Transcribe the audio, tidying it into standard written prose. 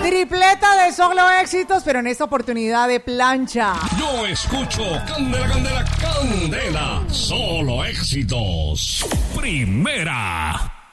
Tripleta de solo éxitos, pero en esta oportunidad de plancha. Yo escucho Candela, Candela, Candela. Solo éxitos. Primera.